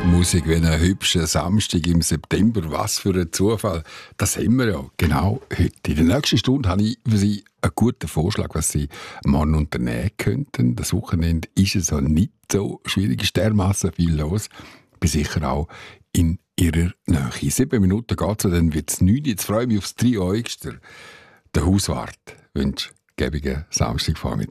Musik wie einen hübschen Samstag im September. Was für ein Zufall. Das haben wir ja genau heute. In der nächsten Stunde habe ich für Sie einen guten Vorschlag, was Sie morgen unternehmen könnten. Das Wochenende ist es ja nicht so schwierig, ist dermassen viel los. Ich bin sicher auch in Ihrer Nähe. 7 Minuten geht es, dann wird es 9. Jetzt freue ich mich aufs Trio Eugster. Der Hauswart wünscht gäbigen Samstagvormittag.